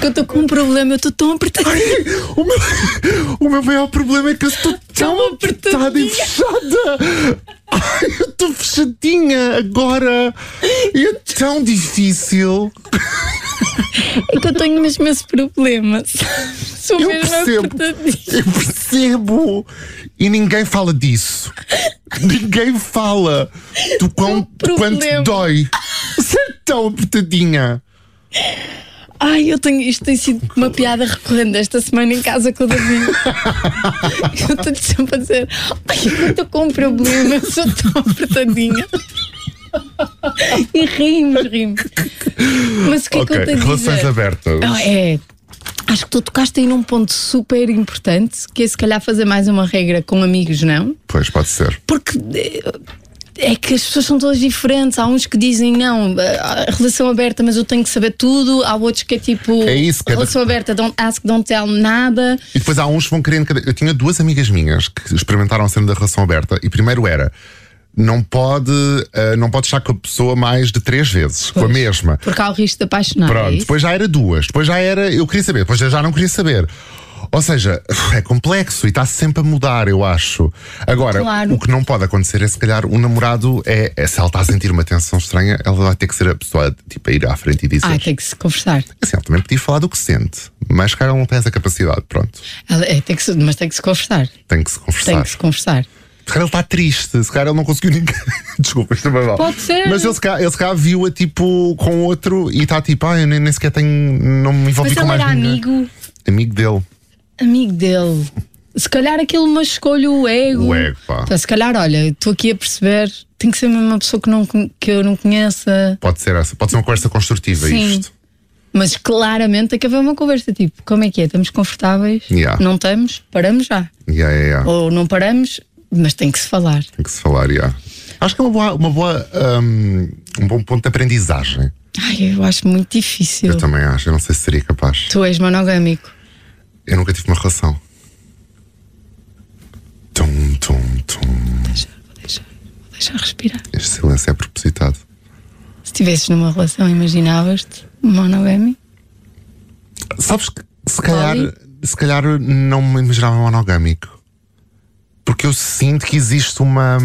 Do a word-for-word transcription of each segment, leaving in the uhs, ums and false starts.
Porque eu estou com um problema, eu estou tão apertadinha. O meu, o meu maior problema é que eu estou tão apertada e fechada. Ai, eu estou fechadinha agora. E é tão difícil. É que eu tenho mesmo esse problema. Sou Eu mesmo percebo. apertadinha. Eu percebo. E ninguém fala disso. Ninguém fala do quão, do quanto problema. dói. Você é tão apertadinha. Ai, eu tenho, isto tem sido uma piada recorrente esta semana em casa com o David. Eu estou-lhe sempre a dizer: ai, eu estou com um problema, eu sou tão apertadinha. E rimos, rimos. Mas o que é Ok, que eu tenho a relações dizer? abertas. Ah, é. Acho que tu tocaste aí num ponto super importante, que é se calhar fazer mais uma regra com amigos, não? Pois, pode ser. Porque eh, é que as pessoas são todas diferentes. Há uns que dizem não, a relação aberta, mas eu tenho que saber tudo. Há outros que é tipo É isso, cada- relação aberta, don't ask, don't tell nada. E depois há uns que vão querendo. cada- Eu tinha duas amigas minhas que experimentaram a cena da relação aberta. E primeiro era: não pode, uh, não pode estar com a pessoa mais de três vezes, com a Pois, mesma. Porque há o risco de apaixonar. é Pronto, isso? depois já era duas, depois já era, eu queria saber, depois eu já não queria saber. Ou seja, é complexo e está sempre a mudar, eu acho. Agora, Claro. o que não pode acontecer é se calhar o namorado é, é se ela está a sentir uma tensão estranha, ela vai ter que ser a pessoa tipo, a ir à frente e dizer. Ah, tem que se conversar. Assim, ela também podia falar do que sente, mas se calhar ela não tem essa capacidade, pronto. Ela- é, tem que se- mas tem que se conversar. Tem que se conversar. Tem que se conversar. Se calhar ele está triste, se calhar ele não conseguiu ninguém. Desculpa, isto não é mal. Pode ser. Mas ele se calhar, ele se calhar viu-a tipo com outro e está tipo, ah, eu nem, nem sequer tenho, não me envolvi Mas com ele mais era ninguém. amigo, Amigo dele. amigo dele. Se calhar aquilo, mas escolho o ego. O ego, pá. Pá, se calhar, olha, estou aqui a perceber, tem que ser mesmo uma pessoa que, não, con- que eu não conheça. Pode ser essa, pode ser uma conversa construtiva Sim. isto. Mas claramente tem que haver uma conversa, tipo, como é que é? Estamos confortáveis? Yeah. Não estamos? Paramos já. Yeah, yeah, yeah. Ou não paramos, mas tem que se falar. Tem que se falar, yeah. Acho que é uma boa, uma boa um, um bom ponto de aprendizagem. Ai, eu acho muito difícil. Eu também acho, eu não sei se seria capaz. Tu és monogâmico. Eu nunca tive uma relação. Tum, tum, tum. Deixa, vou deixar, vou deixar respirar. Este silêncio é propositado. Se estivesses numa relação, imaginavas-te monogâmico? Sabes que se calhar, Poli? se calhar não me imaginava monogâmico. Porque eu sinto que existe uma.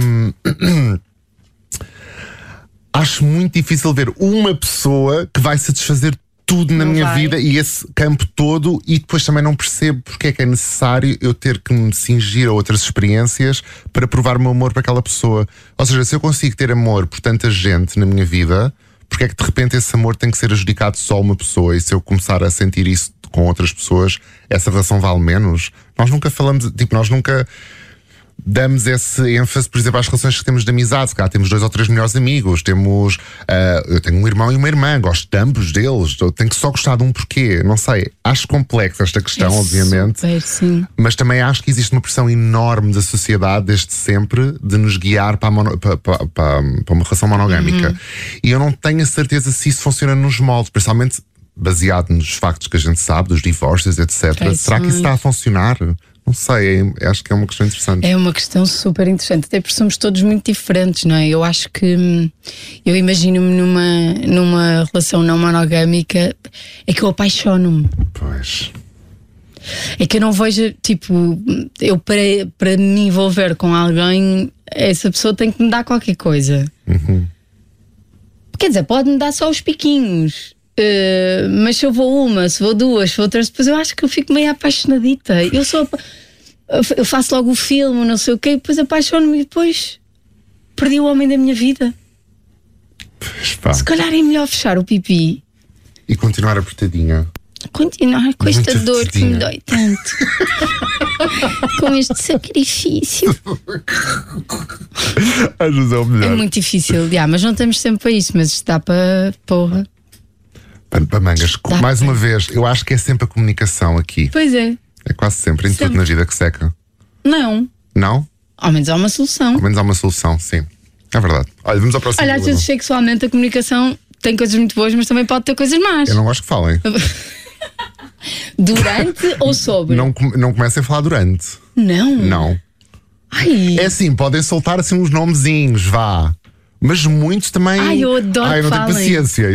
Acho muito difícil ver uma pessoa que vai satisfazer tudo na Não minha vai. vida e esse campo todo, e depois também não percebo porque é que é necessário eu ter que me cingir a outras experiências para provar o meu amor para aquela pessoa. Ou seja, se eu consigo ter amor por tanta gente na minha vida, porque é que de repente esse amor tem que ser adjudicado só a uma pessoa? E se eu começar a sentir isso com outras pessoas, essa relação vale menos? Nós nunca falamos, tipo, nós nunca damos esse ênfase, por exemplo, às relações que temos de amizade. Se calhar temos dois ou três melhores amigos, temos ah, eu tenho um irmão e uma irmã, gosto de ambos deles, eu tenho que só gostar de um porquê, não sei, acho complexa esta questão, É obviamente, super, sim. mas também acho que existe uma pressão enorme da sociedade desde sempre de nos guiar para, a mono- para, para- para- para uma relação monogâmica, e eu não tenho a certeza se isso funciona nos moldes, principalmente baseado nos factos que a gente sabe, dos divórcios, etcétera. Será que isso está a funcionar? Não sei, é- acho que é uma questão interessante. É uma questão super interessante, até porque somos todos muito diferentes, não é? Eu acho que hum, eu imagino-me numa, numa relação não monogâmica, é que eu apaixono-me. Pois. É que eu não vejo, tipo, eu para, para me envolver com alguém, essa pessoa tem que me dar qualquer coisa. Uhum. Quer dizer, pode-me dar só os piquinhos. Uh, mas se eu vou uma, se vou duas, se vou três, depois eu acho que eu fico meio apaixonadita. Eu sou apa- eu faço logo o filme, não sei o quê, e depois apaixono-me e depois perdi o homem da minha vida. Pois, pá. Se calhar é melhor fechar o pipi, E continuar apertadinha. continuar com esta Muito dor que me apertadinha. dói tanto, com este sacrifício. Às vezes é o É melhor. muito difícil, já, mas não temos tempo para isso, mas está para porra. Pano para mangas. Dá Mais para- uma vez, eu acho que é sempre a comunicação aqui. Pois é, É quase sempre, em Sempre. tudo na vida que seca. não, Não? ao menos há uma solução. Ao menos há uma solução, sim. É verdade. Olha, vamos ao próximo Olha, às problema. vezes sexualmente a comunicação tem coisas muito boas, mas também pode ter coisas más. Eu não gosto que falem. Durante ou sobre? Não, come- não comecem a falar durante. Não. Não. Ai, É assim, podem soltar assim uns nomezinhos, vá. Mas muitos também. Ai, eu adoro Ai, eu não que tenho falem. paciência.